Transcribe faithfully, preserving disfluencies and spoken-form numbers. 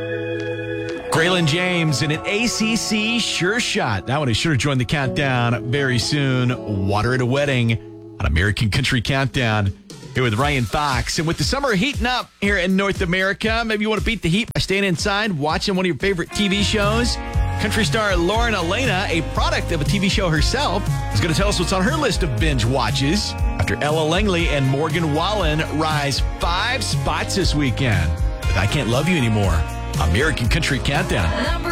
Braylon James in an A C C sure shot. That one is sure to join the countdown very soon. Water at a Wedding on American Country Countdown. Here with Ryan Fox. And with the summer heating up here in North America, maybe you want to beat the heat by staying inside, watching one of your favorite T V shows. Country star Lauren Elena, a product of a T V show herself, is going to tell us what's on her list of binge watches after Ella Langley and Morgan Wallen rise five spots this weekend. But I Can't Love You Anymore. American Country Countdown.